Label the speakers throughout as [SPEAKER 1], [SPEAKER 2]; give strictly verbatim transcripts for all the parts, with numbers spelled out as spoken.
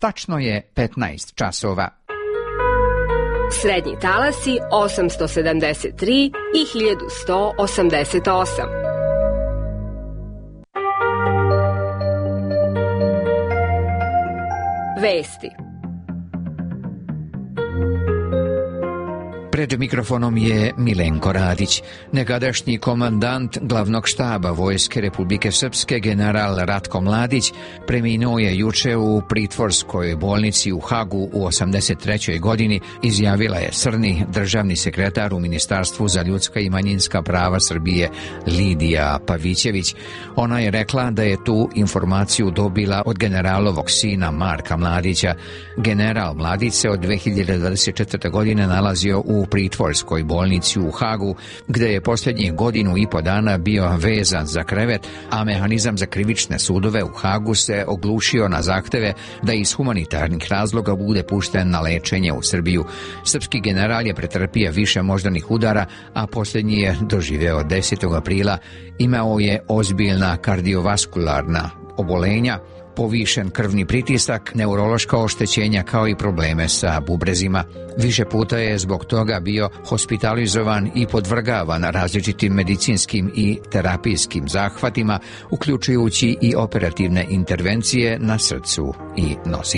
[SPEAKER 1] Tačno je petnaest časova.
[SPEAKER 2] Srednji talasi osamsto sedamdeset tri i hiljadu sto osamdeset osam. Vesti.
[SPEAKER 1] Pred mikrofonom je Milenko Radić. Nekadašnji komandant glavnog štaba Vojske Republike Srpske general Ratko Mladić preminuo je juče u pritvorskoj bolnici u Hagu u osamdeset trećoj godini, izjavila je Srni, državni sekretar u Ministarstvu za ljudska i manjinska prava Srbije Lidija Pavićević. Ona je rekla da je tu informaciju dobila od generalovog sina Marka Mladića. General Mladić se od dve hiljade dvadeset četvrte. godine nalazio u pritvorskoj bolnici u Hagu, gde je posljednjih godinu i po dana bio vezan za krevet, a mehanizam za krivične sudove u Hagu se oglušio na zahteve da iz humanitarnih razloga bude pušten na lečenje u Srbiju. Srpski general je pretrpio više moždanih udara, a posljednji je doživeo desetog aprila. Imao je ozbiljna kardiovaskularna obolenja, povišen krvni pritisak, neurološka oštećenja kao i probleme sa bubrezima. Više puta je zbog toga bio hospitalizovan i podvrgavan različitim medicinskim i terapijskim zahvatima, uključujući i operativne intervencije na srcu i nozi.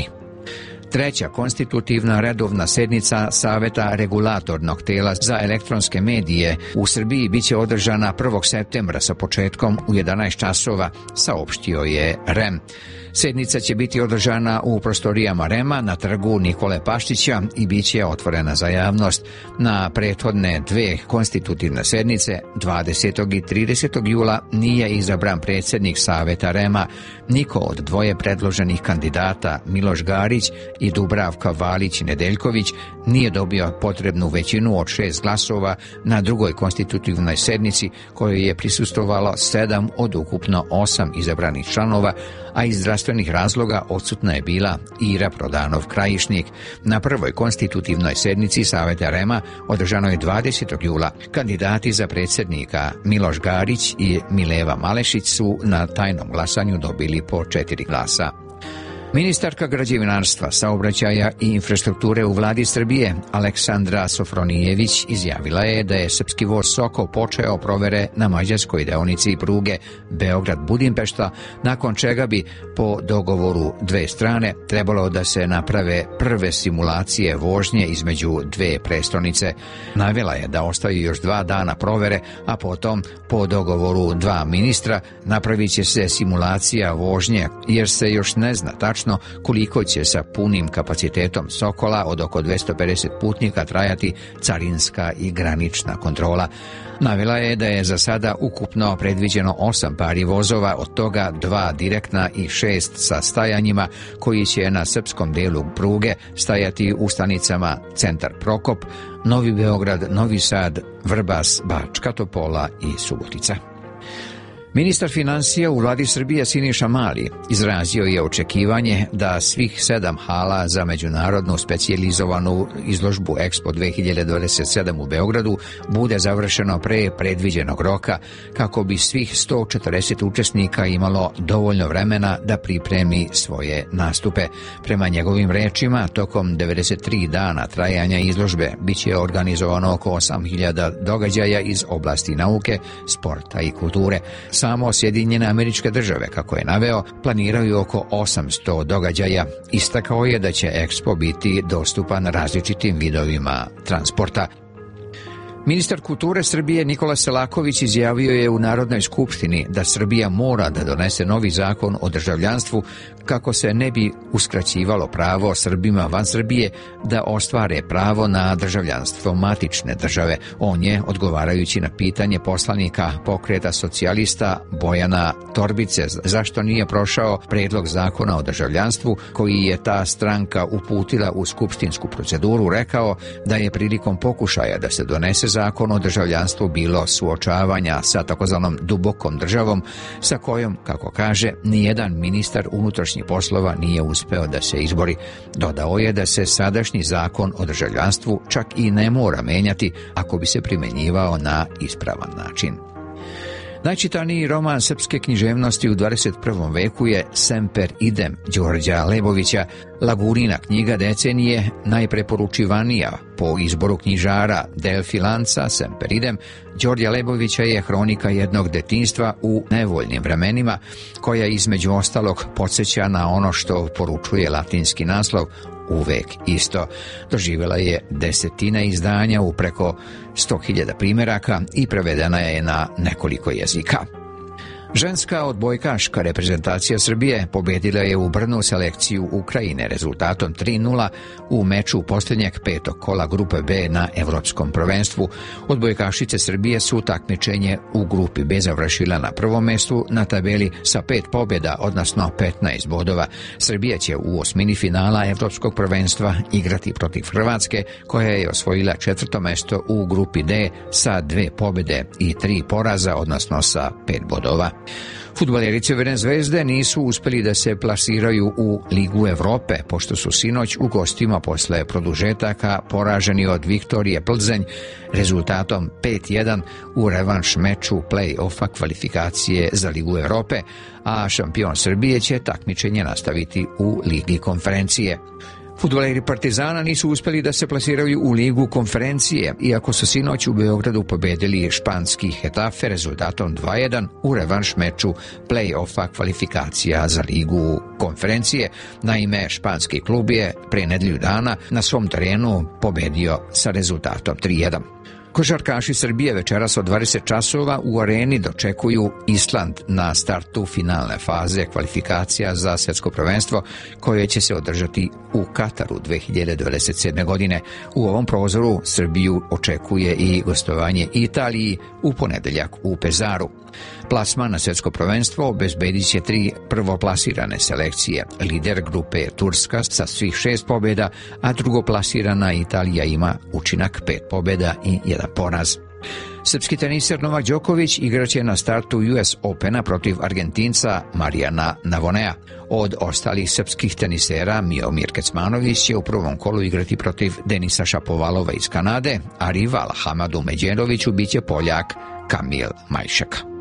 [SPEAKER 1] Treća konstitutivna redovna sednica Saveta regulatornog tela za elektronske medije u Srbiji biće održana prvog septembra sa početkom u jedanaest časova, saopštio je R E M. Sednica će biti održana u prostorijama R E M-a na trgu Nikole Paščića i bit će otvorena za javnost. Na prethodne dve konstitutivne sednice, dvadesetog i tridesetog jula, nije izabran predsjednik Saveta R E M-a. Niko od dvoje predloženih kandidata, Miloš Garić i Dubravka Valić-Nedeljković, nije dobio potrebnu većinu od šest glasova na drugoj konstitutivnoj sednici kojoj je prisustvovalo sedam od ukupno osam izabranih članova, a iz zdravstvenih razloga odsutna je bila Ira Prodanov-Krajišnik. Na prvoj konstitutivnoj sednici Saveta R E M-a održanoj dvadesetog jula kandidati za predsjednika Miloš Garić i Mileva Malešić su na tajnom glasanju dobili po četiri glasa. Ministarka građevinarstva, saobraćaja i infrastrukture u vladi Srbije, Aleksandra Sofronijević, izjavila je da je srpski voz Soko počeo provere na mađarskoj deonici pruge Beograd-Budimpešta, nakon čega bi po dogovoru dve strane trebalo da se naprave prve simulacije vožnje između dve prestonice. Navela je da ostaju još dva dana provere, a potom po dogovoru dva ministra napravit će se simulacija vožnje, jer se još ne zna tačno koliko će sa punim kapacitetom Sokola od oko dvesta pedeset putnika trajati carinska i granična kontrola. Navela je da je za sada ukupno predviđeno osam pari vozova, od toga dva direktna i šest sa stajanjima, koji će na srpskom delu pruge stajati u stanicama Centar Prokop, Novi Beograd, Novi Sad, Vrbas, Bačka Topola i Subotica. Ministar financija u vladi Srbije Siniša Mali izrazio je očekivanje da svih sedam hala za međunarodnu specijalizovanu izložbu Expo dve hiljade dvadeset sedam u Beogradu bude završeno pre predviđenog roka, kako bi svih sto četrdeset učesnika imalo dovoljno vremena da pripremi svoje nastupe. Prema njegovim rečima, tokom devedeset tri dana trajanja izložbe biće organizovano oko osam hiljada događaja iz oblasti nauke, sporta i kulture. Samo Sjedinjene Američke Države, kako je naveo, planiraju oko osamsto događaja. Istakao je da će Expo biti dostupan različitim vidovima transporta. Ministar kulture Srbije Nikola Selaković izjavio je u Narodnoj skupštini da Srbija mora da donese novi zakon o državljanstvu kako se ne bi uskraćivalo pravo Srbima van Srbije da ostvare pravo na državljanstvo matične države. On je, odgovarajući na pitanje poslanika Pokreta socijalista Bojana Torbice zašto nije prošao predlog zakona o državljanstvu koji je ta stranka uputila u skupštinsku proceduru, rekao da je prilikom pokušaja da se donese zakon o državljanstvu bilo suočavanja sa takozvanom dubokom državom, sa kojom, kako kaže, nijedan ministar unutrašnjih poslova nije uspeo da se izbori. Dodao je da se sadašnji zakon o državljanstvu čak i ne mora menjati ako bi se primenjivao na ispravan način. Najčitaniji roman srpske književnosti u dvadeset prvom veku je Semper idem Đorđa Lebovića. Lagurina knjiga decenije, najpreporučivanija po izboru knjižara Delfi Lanca, Semperidem, Đorđa Lebovića je hronika jednog detinjstva u nevoljnim vremenima, koja između ostalog podsjeća na ono što poručuje latinski naslov Uvek isto. Doživjela je desetina izdanja u preko sto hiljada primjeraka i prevedena je na nekoliko jezika. Ženska odbojkaška reprezentacija Srbije pobedila je u Brnu selekciju Ukrajine rezultatom tri nula u meču posljednjeg petog kola grupe B na Evropskom prvenstvu. Odbojkašice Srbije su takmičenje u grupi B završila na prvom mestu na tabeli sa pet pobjeda, odnosno petnaest bodova. Srbija će u osmini finala Evropskog prvenstva igrati protiv Hrvatske, koja je osvojila četvrto mesto u grupi D sa dve pobjede i tri poraza, odnosno sa pet bodova. Fudbaleri Crvene zvezde nisu uspjeli da se plasiraju u Ligu Evrope, pošto su sinoć u gostima posle produžetaka poraženi od Viktorije Plzenj rezultatom pet jedan u revanš meču play-offa kvalifikacije za Ligu Evrope, a šampion Srbije će takmičenje nastaviti u Ligi konferencije. Fudbaleri Partizana nisu uspjeli da se plasiraju u Ligu konferencije, iako su sinoć u Beogradu pobedili španski Hetafe rezultatom dva jedan u revanš meču play-offa kvalifikacija za Ligu konferencije. Naime, španski klub je pre nedelju dana na svom terenu pobedio sa rezultatom tri jedan. Košarkaši Srbije večeras od dvadeset časova u Areni dočekuju Island na startu finalne faze kvalifikacija za svjetsko prvenstvo, koje će se održati u Kataru dve hiljade dvadeset sedme. godine. U ovom prozoru Srbiju očekuje i gostovanje Italiji u ponedeljak u Pezaru. Plasman na svjetsko prvenstvo obezbedit će tri prvoplasirane selekcije. Lider grupe je Turska sa svih šest pobjeda, a drugoplasirana Italija ima učinak pet pobjeda i jedan poraz. Srpski teniser Novak Đoković igraće na startu U S Opena protiv Argentinca Marijana Navonea. Od ostalih srpskih tenisera Miomir Kecmanović će u prvom kolu igrati protiv Denisa Šapovalova iz Kanade, a rival Hamadu Međedoviću biće Poljak Kamil Majšak.